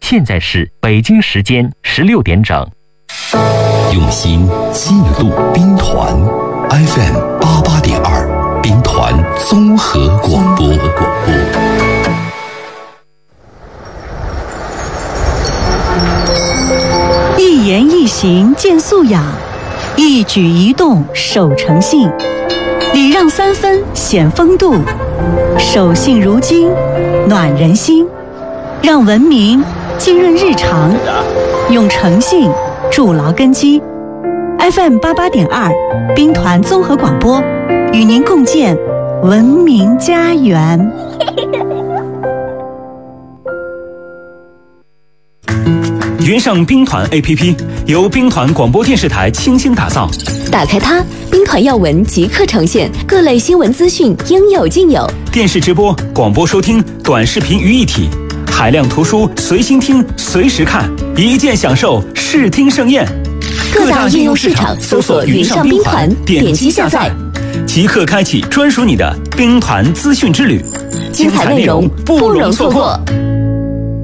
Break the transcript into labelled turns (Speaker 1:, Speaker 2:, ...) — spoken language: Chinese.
Speaker 1: 现在是北京时间16点整。
Speaker 2: 用心记录兵团 FM88.2，兵团综合广播。
Speaker 3: 一言一行见素养，一举一动守诚信，礼让3分显风度，守信如金暖人心，让文明浸润日常，用诚信筑牢根基。FM88.2兵团综合广播，与您共建文明家园。
Speaker 4: 云上兵团 APP 由兵团广播电视台倾心打造，
Speaker 5: 打开它，兵团要闻即刻呈现，各类新闻资讯应有尽有，
Speaker 4: 电视直播、广播收听、短视频于一体，海量图书随心听随时看，一键享受视听盛宴。
Speaker 5: 各大应用市场搜索云上兵团，点击下载，
Speaker 4: 即刻开启专属你的兵团资讯之旅，
Speaker 5: 精彩内容不容错过。